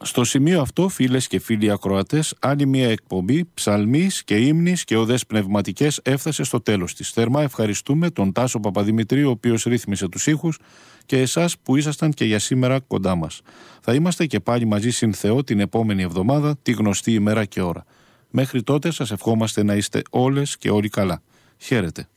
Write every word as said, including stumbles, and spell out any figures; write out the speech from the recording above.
Στο σημείο αυτό, φίλες και φίλοι ακροατές, άλλη μια εκπομπή ψαλμής και ύμνης και οδές πνευματικές έφτασε στο τέλος της. Θερμά ευχαριστούμε τον Τάσο Παπαδημητρίου, ο οποίος ρύθμισε τους ήχους, και εσάς που ήσασταν και για σήμερα κοντά μας. Θα είμαστε και πάλι μαζί συν Θεό την επόμενη εβδομάδα, τη γνωστή ημέρα και ώρα. Μέχρι τότε σας ευχόμαστε να είστε όλες και όλοι καλά. Χαίρετε.